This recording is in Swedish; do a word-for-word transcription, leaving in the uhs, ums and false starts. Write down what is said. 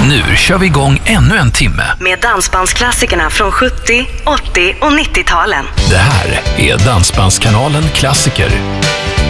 Nu kör vi igång ännu en timme med dansbandsklassikerna från sjuttio, åttio och nittio-talen. Det här är Dansbandskanalen Klassiker.